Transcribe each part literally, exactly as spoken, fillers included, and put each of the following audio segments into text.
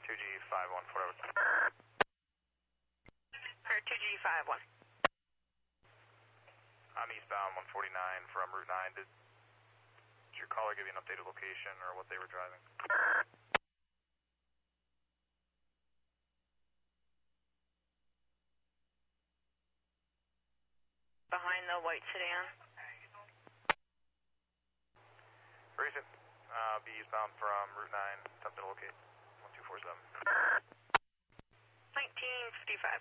two G five one, four over. Or two G five one. I'm eastbound one forty-nine from Route nine. Did, did your caller give you an updated location or what they were driving? Behind the white sedan. Recent. Uh, be eastbound from Route nine. Attempt to locate. one two four seven. nineteen fifty-five.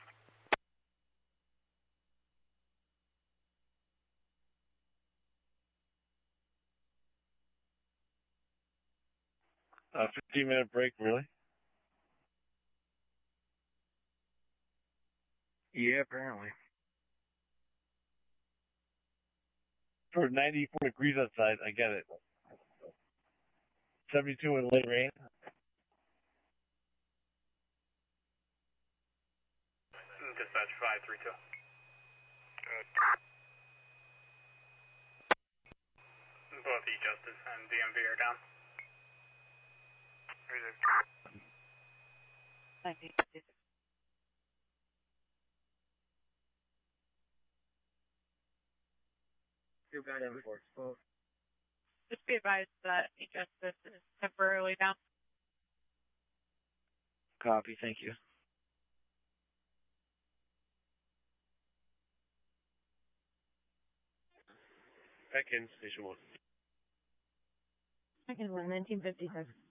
A fifteen minute break, really? Yeah, apparently. For ninety-four degrees outside, I get it. seventy-two in late rain. Dispatch five three two. Both E-Justice and D M V are down. nineteen fifty-six. Two guys in for both. Just be advised that E-Justice is temporarily down. Copy, thank you. Back in, station one. Second one, nineteen fifty-six.